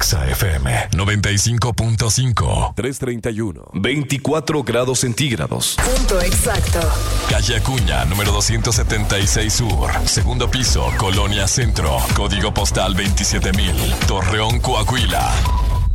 Exa FM 95.5. 331. 24 grados centígrados. Punto exacto. Calle Acuña, número 276 Sur. Segundo piso, Colonia Centro. Código postal 27,000. Torreón, Coahuila.